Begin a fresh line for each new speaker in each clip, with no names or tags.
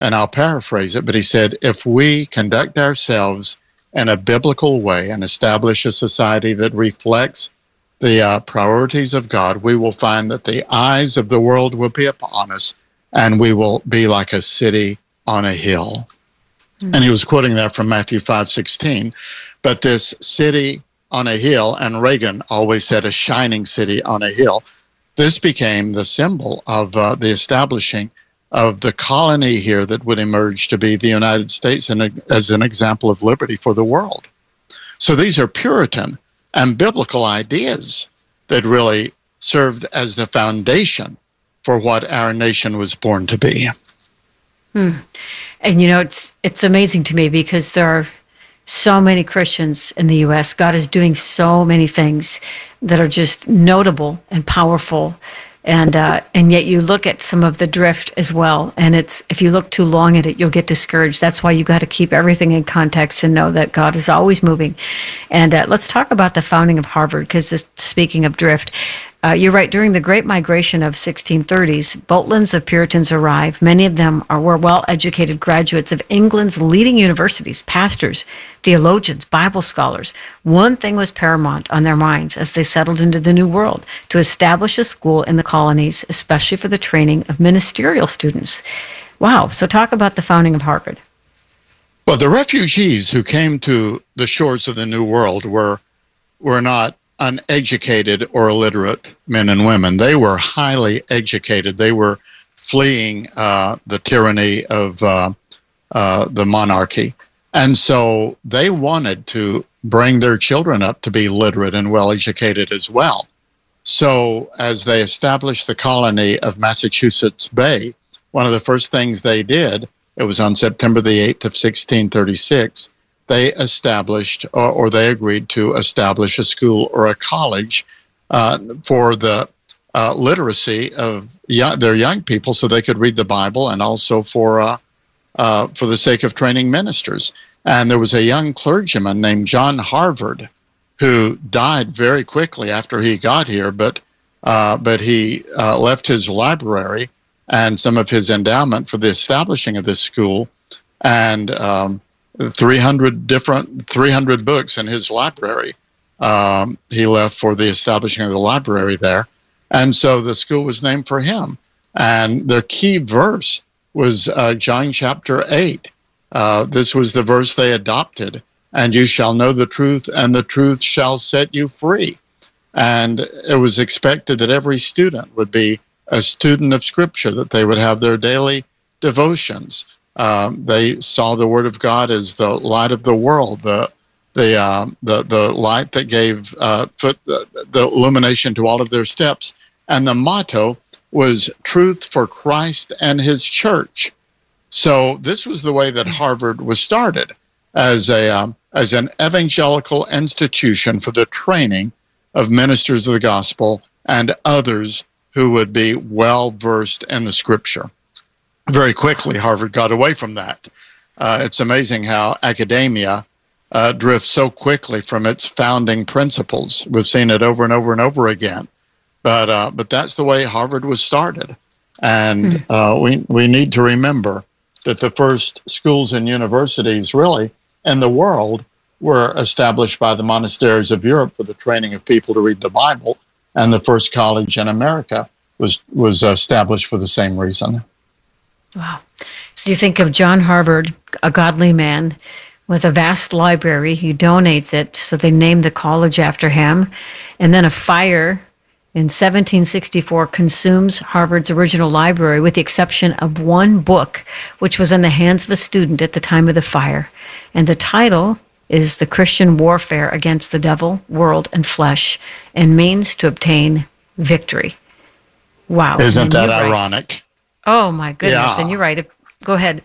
and I'll paraphrase it, but he said, if we conduct ourselves in a biblical way and establish a society that reflects the priorities of God, we will find that the eyes of the world will be upon us, and we will be like a city on a hill. Mm-hmm. And he was quoting that from Matthew 5:16. But this city on a hill, and Reagan always said a shining city on a hill, this became the symbol of the establishing of the colony here that would emerge to be the United States and as an example of liberty for the world. So these are Puritan and biblical ideas that really served as the foundation for what our nation was born to be.
And it's amazing to me because there are so many Christians in the U.S. God is doing so many things that are just notable and powerful. And yet you look at some of the drift as well. And if you look too long at it, you'll get discouraged. That's why you got to keep everything in context and know that God is always moving. And let's talk about the founding of Harvard, because speaking of drift, you're right. During the Great Migration of 1630s, boatloads of Puritans arrived. Many of them were well-educated graduates of England's leading universities, pastors, theologians, Bible scholars. One thing was paramount on their minds as they settled into the New World: to establish a school in the colonies, especially for the training of ministerial students. Wow. So talk about the founding of Harvard.
Well, the refugees who came to the shores of the New World were not uneducated or illiterate men and women. They were highly educated. They were fleeing the tyranny of the monarchy. And so they wanted to bring their children up to be literate and well-educated as well. So as they established the colony of Massachusetts Bay, one of the first things they did, it was on September the 8th of 1636, they established or they agreed to establish a school or a college for the literacy of their young people so they could read the Bible, and also for the sake of training ministers. And there was a young clergyman named John Harvard who died very quickly after he got here, but he left his library and some of his endowment for the establishing of this school, and 300 books in his library he left for the establishing of the library there. And so the school was named for him. And the key verse was John chapter 8. This was the verse they adopted. And you shall know the truth, and the truth shall set you free. And it was expected that every student would be a student of Scripture, that they would have their daily devotions. They saw the Word of God as the light of the world, the light that gave the illumination to all of their steps. And the motto was truth for Christ and His church. So this was the way that Harvard was started, as an evangelical institution for the training of ministers of the gospel and others who would be well versed in the Scripture. Very quickly, Harvard got away from that. It's amazing how academia drifts so quickly from its founding principles. We've seen it over and over and over again. But that's the way Harvard was started. And we need to remember that the first schools and universities really in the world were established by the monasteries of Europe for the training of people to read the Bible. And the first college in America was established for the same reason.
Wow. So you think of John Harvard, a godly man with a vast library. He donates it, so they named the college after him. And then a fire in 1764 consumes Harvard's original library, with the exception of one book, which was in the hands of a student at the time of the fire. And the title is The Christian Warfare Against the Devil, World, and Flesh, and Means to Obtain Victory. Wow.
Isn't that ironic?
Oh, my goodness.
Yeah.
And you're right. Go ahead.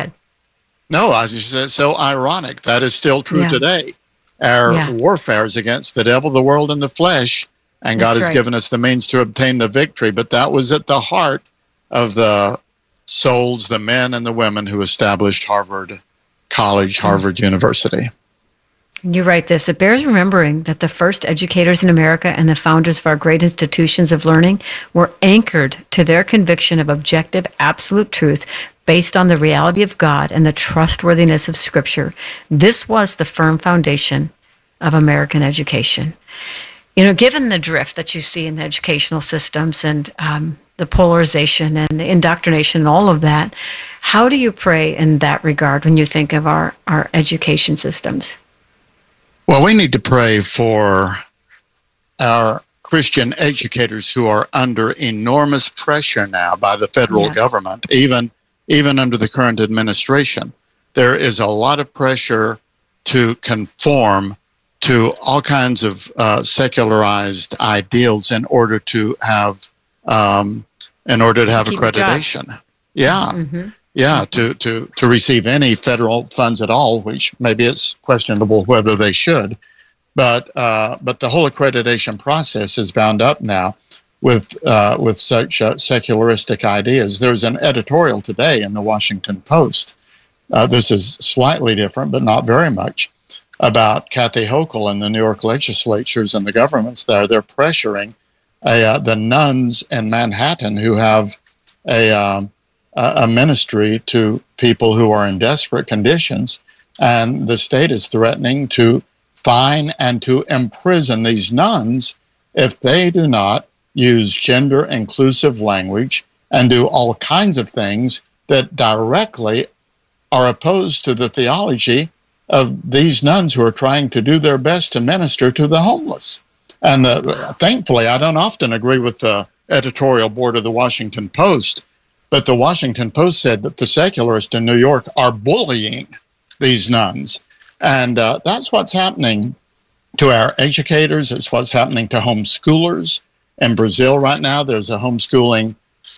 No, I just said so ironic. That is still true today. Our warfare is against the devil, the world, and the flesh, and God has given us the means to obtain the victory. But that was at the heart of the souls, the men and the women who established Harvard College, Harvard University.
You write this: it bears remembering that the first educators in America and the founders of our great institutions of learning were anchored to their conviction of objective, absolute truth based on the reality of God and the trustworthiness of Scripture. This was the firm foundation of American education. You know, given the drift that you see in the educational systems and the polarization and the indoctrination and all of that, how do you pray in that regard when you think of our education systems?
Well, we need to pray for our Christian educators who are under enormous pressure now by the federal government, even under the current administration. There is a lot of pressure to conform to all kinds of secularized ideals in order to have accreditation. To receive any federal funds at all, which maybe it's questionable whether they should. But the whole accreditation process is bound up now with such secularistic ideas. There's an editorial today in the Washington Post. This is slightly different, but not very much, about Kathy Hochul and the New York legislatures and the governments there. They're pressuring the nuns in Manhattan who have a ministry to people who are in desperate conditions, and the state is threatening to fine and to imprison these nuns if they do not use gender-inclusive language and do all kinds of things that directly are opposed to the theology of these nuns who are trying to do their best to minister to the homeless. And thankfully, I don't often agree with the editorial board of the Washington Post, but the Washington Post said that the secularists in New York are bullying these nuns. And that's what's happening to our educators. It's what's happening to homeschoolers. In Brazil right now, there's a homeschooling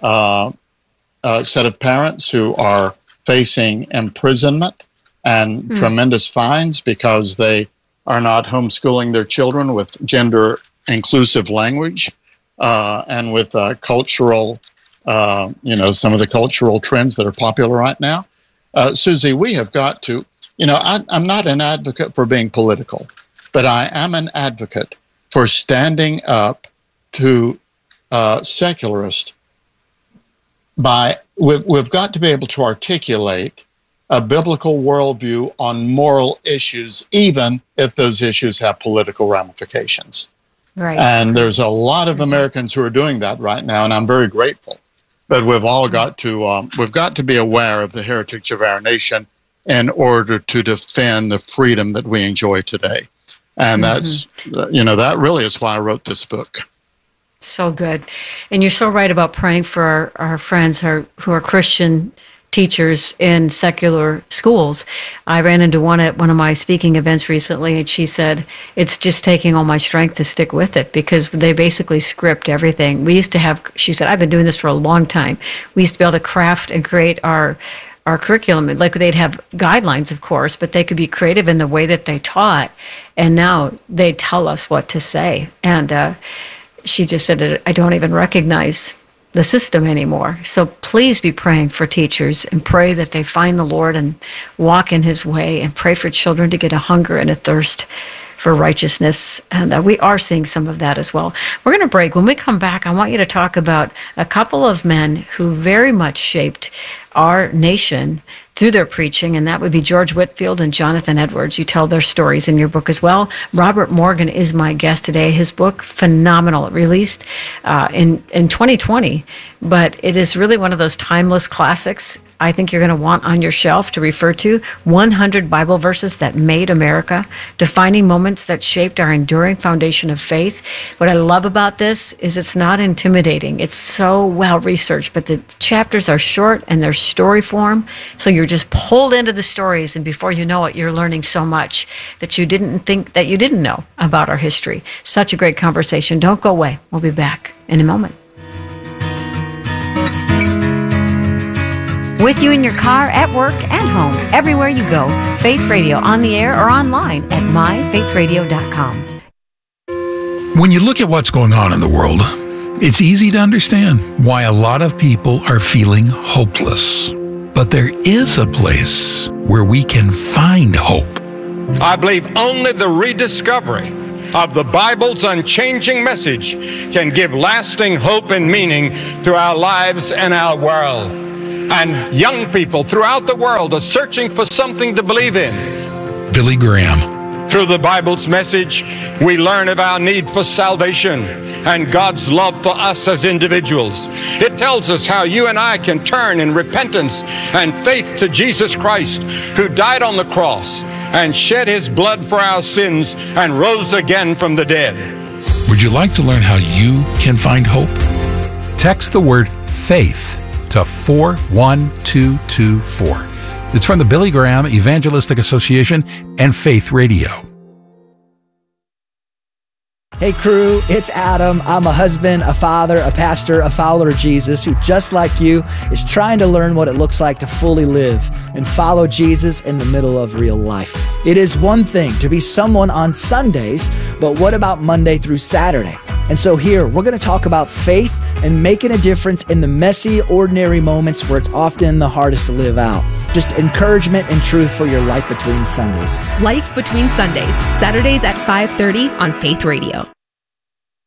set of parents who are facing imprisonment and tremendous fines because they are not homeschooling their children with gender-inclusive language and with cultural, some of the cultural trends that are popular right now. Susie, we have got to, I'm not an advocate for being political, but I am an advocate for standing up to secularists. We've got to be able to articulate a biblical worldview on moral issues, even if those issues have political ramifications.
Right.
And there's a lot of Americans who are doing that right now, and I'm very grateful. But we've all got to be aware of the heritage of our nation in order to defend the freedom that we enjoy today. And that's, that really is why I wrote this book.
So good. And you're so right about praying for our friends who are Christian teachers in secular schools. I ran into one at one of my speaking events recently, and she said, it's just taking all my strength to stick with it because they basically script everything. We used to have, she said, I've been doing this for a long time. We used to be able to craft and create our curriculum. Like they'd have guidelines, of course, but they could be creative in the way that they taught. And now they tell us what to say. And she just said, I don't even recognize the system anymore. So please be praying for teachers and pray that they find the Lord and walk in his way, and pray for children to get a hunger and a thirst for righteousness. And we are seeing some of that as well. We're going to break. When we come back, I want you to talk about a couple of men who very much shaped our nation through their preaching, and that would be George Whitefield and Jonathan Edwards. You tell their stories in your book as well. Robert Morgan is my guest today. His book, phenomenal. It released in 2020, but it is really one of those timeless classics I think you're going to want on your shelf to refer to. 100 Bible verses that made America, defining moments that shaped our enduring foundation of faith. What I love about this is it's not intimidating. It's so well researched, but the chapters are short and they're story form. So you're just pulled into the stories, and before you know it, you're learning so much that you didn't think that you didn't know about our history. Such a great conversation. Don't go away. We'll be back in a moment. With you in your car, at work, and home, everywhere you go. Faith Radio, on the air or online at myfaithradio.com.
When you look at what's going on in the world, it's easy to understand why a lot of people are feeling hopeless. But there is a place where we can find hope.
I believe only the rediscovery of the Bible's unchanging message can give lasting hope and meaning to our lives and our world. And young people throughout the world are searching for something to believe in.
Billy Graham.
Through the Bible's message, we learn of our need for salvation and God's love for us as individuals. It tells us how you and I can turn in repentance and faith to Jesus Christ, who died on the cross and shed his blood for our sins and rose again from the dead.
Would you like to learn how you can find hope? Text the word FAITH to 41224. It's from the Billy Graham Evangelistic Association and Faith Radio.
Hey crew, it's Adam. I'm a husband, a father, a pastor, a follower of Jesus who, just like you, is trying to learn what it looks like to fully live and follow Jesus in the middle of real life. It is one thing to be someone on Sundays, but what about Monday through Saturday? And so here, we're going to talk about faith and making a difference in the messy, ordinary moments where it's often the hardest to live out. Just encouragement and truth for your life between Sundays.
Life Between Sundays, Saturdays at 5:30 on Faith Radio.